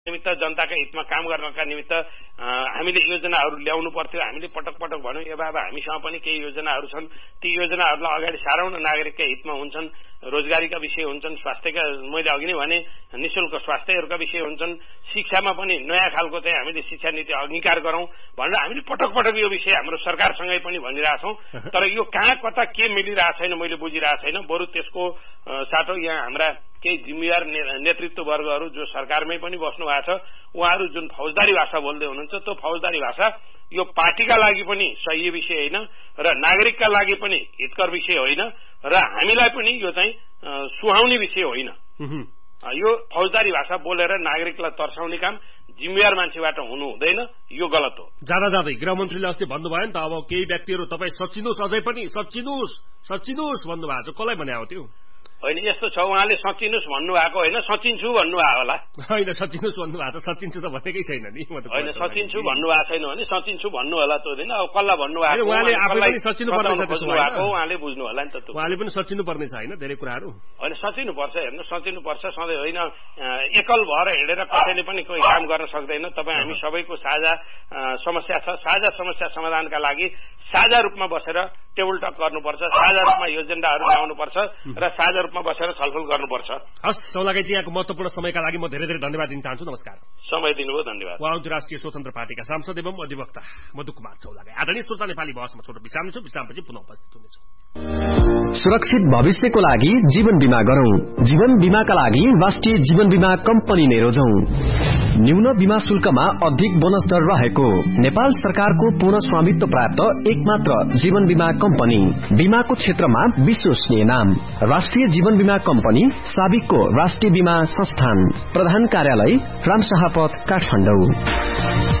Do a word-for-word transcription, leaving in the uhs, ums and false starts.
निमित्त जनताका हितमा काम गर्नका निमित्त हामीले योजनाहरू ल्याउनु पर्थ्यो। हामीले पटक पटक भन्यौं ए बाबा हामीसँग पनि केही योजनाहरू छन्, ती योजनाहरूलाई अगाडि सारौं न, नागरिकका हितमा हुन्छन्, रोजगारीका विषय हुन्छन्, स्वास्थ्यका मैले अघि नै भने निशुल्क स्वास्थ्यहरूका विषय हुन्छन्, शिक्षामा पनि नयाँ खालको चाहिँ हामीले शिक्षा नीति अंगीकार गरौं भनेर हामीले पटक पटक यो विषय हाम्रो सरकारसँगै पनि भनिरहेछौं। तर यो कहाँ कता के मिलिरहेको छैन मैले बुझिरहेको छैन। बरु त्यसको साटो यहाँ हाम्रा केही जिम्मेवार नेतृत्व वर्गहरू जो सरकारमै पनि बस्नु भएको छ उहाँहरू जुन फौजदारी भाषा बोल्दै हुनुहुन्छ त्यो फौजदारी भाषा यो पार्टीका लागि पनि सही विषय होइन र नागरिकका लागि पनि हितकर विषय होइन र हामीलाई पनि यो चाहिँ सुहाउने विषय होइन। यो फौजदारी भाषा बोलेर नागरिकलाई तर्साउने काम जिम्मेवार मान्छेबाट हुनु हुँदैन, यो गलत हो। जाँदा जाँदै गृहमन्त्रीले अस्ति भन्नुभयो नि त अब केही व्यक्तिहरू तपाईँ सचिनुहोस्, अझै पनि सचिनुहोस् सचिनुहोस् भन्नुभएको छ, कसलाई भने हो त्यो? होइन यस्तो छ, उहाँले सचिनुहोस् भन्नुभएको होइन, सचिन्छु भन्नुभएको होला। होइन सचिनुहोस् भन्नुभएको छ, सचिन्छु त भनेकै छैन नि। होइन सचिन्छु भन्नुभएको छैन भने सचिन्छु भन्नु होला त होइन। अब कसलाई भन्नुभएको उहाँले आफै पनि सचिनु पर्ने छ, उहाँले बुझ्नु होला नि त। उहाँले पनि सचिनु पर्ने छ होइन धेरै कुराहरू। होइन सचिनु पर्छ, हेर्नु सचिनु पर्छ सधैँ होइन। एकल भएर हिँडेर कसैले पनि कोही काम गर्न सक्दैन। तपाईँ हामी सबैको साझा समस्या छ, साझा समस्या समाधानका लागि साझा रूपमा बसेर टेबल टक गर्नुपर्छ, साझा रूपमा एजेन्डाहरू ल्याउनुपर्छ र साझा रूपमा बसेर छलफल गर्नुपर्छ। हस् चौलागाईजी, यहाँको महत्वपूर्ण समयका लागि म धेरै धेरै धन्यवाद दिन चाहन्छु। नमस्कार। समय दिनुभयो, धन्यवाद। उहाँ राष्ट्रिय स्वतन्त्र पार्टीका सांसद एवं अधिवक्ता मधु कुमार चौलागाई। आदरणीय श्रोता, नेपाली बहसमा छोटो विश्राम छु, विश्रामपछि पुनः उपस्थित हुनेछु। सुरक्षित भविष्यको लागि जीवन बीमा गरौं। जीवन बीमाका लागि राष्ट्रिय जीवन बीमा कम्पनी नै रोजौं। न्यून बीमा शुल्कमा अधिक बोनस दर रहेको नेपाल सरकारको पूर्ण स्वामित्व प्राप्त एकमात्र जीवन बीमा कम्पनी, बीमाको क्षेत्रमा विश्वसनीय नाम राष्ट्रिय जीवन बीमा कम्पनी, साबिकको राष्ट्रिय बीमा संस्थान, प्रधान कार्यालय रामशाहपथ, काठमाडौँ।